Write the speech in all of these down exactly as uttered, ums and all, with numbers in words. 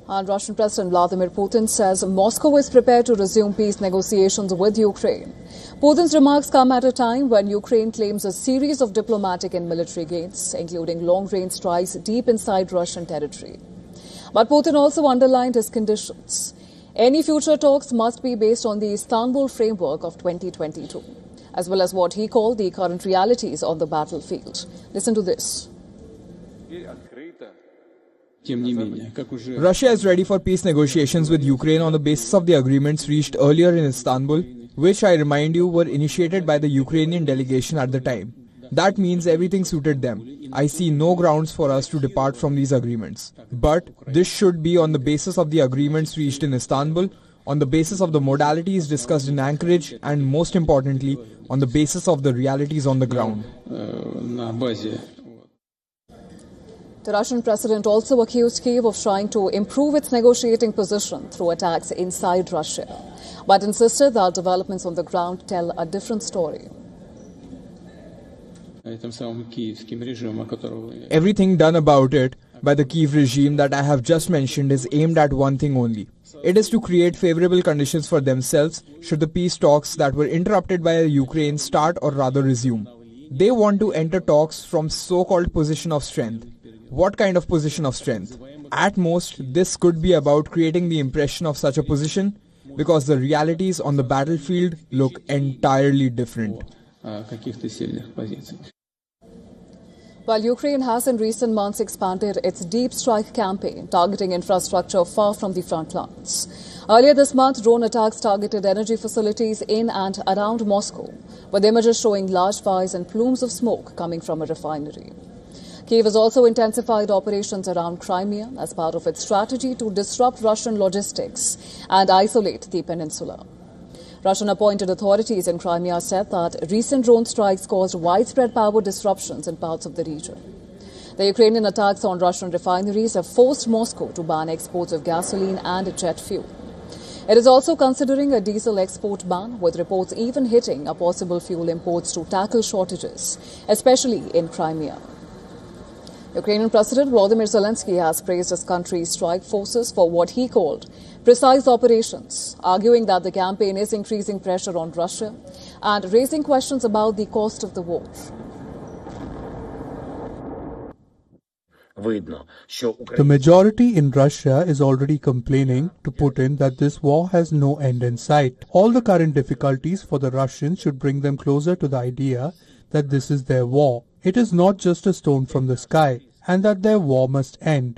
And Russian President Vladimir Putin says Moscow is prepared to resume peace negotiations with Ukraine. Putin's remarks come at a time when Ukraine claims a series of diplomatic and military gains, including long-range strikes deep inside Russian territory. But Putin also underlined his conditions. Any future talks must be based on the Istanbul framework of twenty twenty-two, as well as what he called the current realities on the battlefield. Listen to this. Russia is ready for peace negotiations with Ukraine on the basis of the agreements reached earlier in Istanbul, which, I remind you, were initiated by the Ukrainian delegation at the time. That means everything suited them. I see no grounds for us to depart from these agreements. But this should be on the basis of the agreements reached in Istanbul, on the basis of the modalities discussed in Anchorage, and most importantly, on the basis of the realities on the ground. The Russian president also accused Kyiv of trying to improve its negotiating position through attacks inside Russia, but insisted that developments on the ground tell a different story. Everything done about it by the Kyiv regime that I have just mentioned is aimed at one thing only. It is to create favorable conditions for themselves should the peace talks that were interrupted by Ukraine start or rather resume. They want to enter talks from so-called position of strength. What kind of position of strength? At most, this could be about creating the impression of such a position, because the realities on the battlefield look entirely different. While Ukraine has in recent months expanded its deep strike campaign targeting infrastructure far from the front lines. Earlier this month, drone attacks targeted energy facilities in and around Moscow, with images showing large fires and plumes of smoke coming from a refinery. Kyiv has also intensified operations around Crimea as part of its strategy to disrupt Russian logistics and isolate the peninsula. Russian-appointed authorities in Crimea said that recent drone strikes caused widespread power disruptions in parts of the region. The Ukrainian attacks on Russian refineries have forced Moscow to ban exports of gasoline and jet fuel. It is also considering a diesel export ban, with reports even hitting a possible fuel imports to tackle shortages, especially in Crimea. Ukrainian President Volodymyr Zelensky has praised his country's strike forces for what he called precise operations, arguing that the campaign is increasing pressure on Russia and raising questions about the cost of the war. The majority in Russia is already complaining to Putin that this war has no end in sight. All the current difficulties for the Russians should bring them closer to the idea that this is their war. It is not just a stone from the sky, and that their war must end.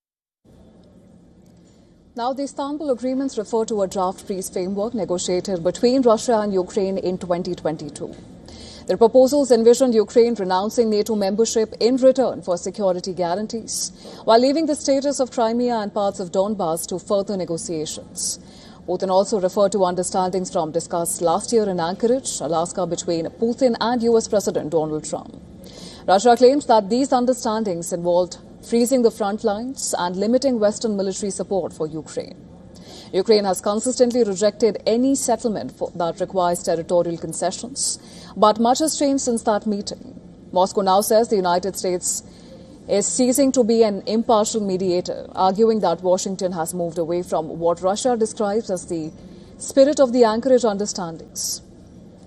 Now, the Istanbul agreements refer to a draft peace framework negotiated between Russia and Ukraine in twenty twenty-two. The proposals envisioned Ukraine renouncing NATO membership in return for security guarantees, while leaving the status of Crimea and parts of Donbas to further negotiations. Putin also referred to understandings from discussed last year in Anchorage, Alaska, between Putin and U S President Donald Trump. Russia claims that these understandings involved freezing the front lines and limiting Western military support for Ukraine. Ukraine has consistently rejected any settlement for, that requires territorial concessions, but much has changed since that meeting. Moscow now says the United States is ceasing to be an impartial mediator, arguing that Washington has moved away from what Russia describes as the spirit of the Anchorage understandings.